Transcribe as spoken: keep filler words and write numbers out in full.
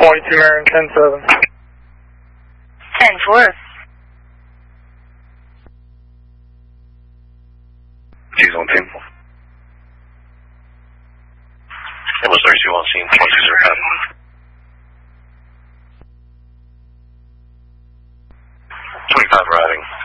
forty-two Marion, ten seven. ten four. G's on team. It was thirty-two on scene, one two zero copy. twenty-five riding.